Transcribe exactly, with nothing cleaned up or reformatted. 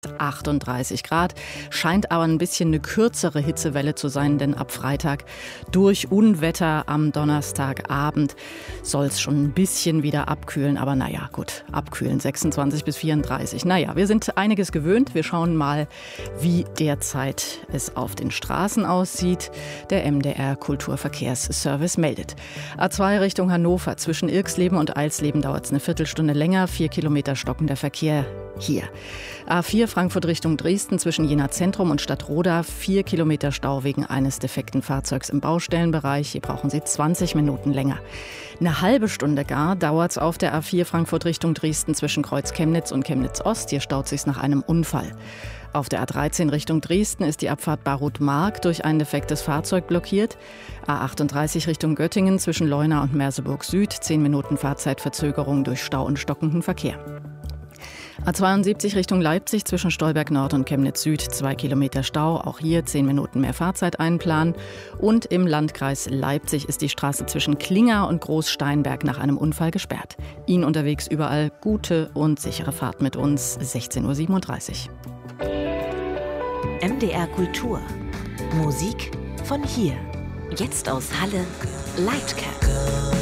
achtunddreißig Grad, scheint aber ein bisschen eine kürzere Hitzewelle zu sein, denn ab Freitag durch Unwetter am Donnerstagabend soll es schon ein bisschen wieder abkühlen, aber naja, gut, abkühlen, sechsundzwanzig bis vierunddreißig. Naja, wir sind einiges gewöhnt, wir schauen mal, wie derzeit es auf den Straßen aussieht. Der M D R Kulturverkehrsservice meldet. A zwei Richtung Hannover, zwischen Irxleben und Eilsleben dauert es eine Viertelstunde länger, vier Kilometer stockender Verkehr hier. A vier Frankfurt Richtung Dresden zwischen Jena Zentrum und Stadtroda, vier Kilometer Stau wegen eines defekten Fahrzeugs im Baustellenbereich. Hier brauchen Sie zwanzig Minuten länger. Eine halbe Stunde gar dauert es auf der A vier Frankfurt Richtung Dresden zwischen Kreuz Chemnitz und Chemnitz Ost. Hier staut sich's nach einem Unfall. Auf der A dreizehn Richtung Dresden ist die Abfahrt Barut-Mark durch ein defektes Fahrzeug blockiert. A achtunddreißig Richtung Göttingen zwischen Leuna und Merseburg Süd, zehn Minuten Fahrzeitverzögerung durch Stau und stockenden Verkehr. A zweiundsiebzig Richtung Leipzig zwischen Stolberg Nord und Chemnitz Süd, zwei Kilometer Stau, auch hier zehn Minuten mehr Fahrzeit einplanen. Und im Landkreis Leipzig ist die Straße zwischen Klinger und Großsteinberg nach einem Unfall gesperrt. Ihnen unterwegs überall gute und sichere Fahrt mit uns, sechzehn Uhr siebenunddreißig. M D R Kultur. Musik von hier. Jetzt aus Halle, Lightcap.